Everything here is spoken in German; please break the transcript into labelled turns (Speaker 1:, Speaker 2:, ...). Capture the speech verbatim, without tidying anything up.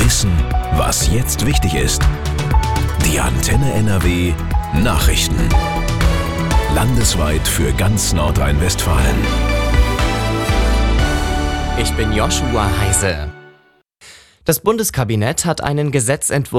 Speaker 1: Wissen, was jetzt wichtig ist. Die Antenne N R W Nachrichten. Landesweit für ganz Nordrhein-Westfalen.
Speaker 2: Ich bin Joshua Heise. Das Bundeskabinett hat einen Gesetzentwurf